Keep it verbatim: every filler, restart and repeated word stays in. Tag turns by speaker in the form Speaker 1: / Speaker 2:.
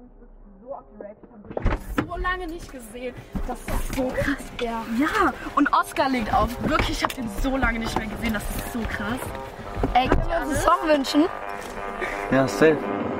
Speaker 1: mich wirklich so auf die Rave. Ich habe dich so lange nicht gesehen. Das ist so krass, ja. Ja, und Oscar legt auf. Wirklich, ich habe den so lange nicht mehr gesehen. Das ist so krass. Ey, können wir uns einen Song wünschen?
Speaker 2: Ja, safe.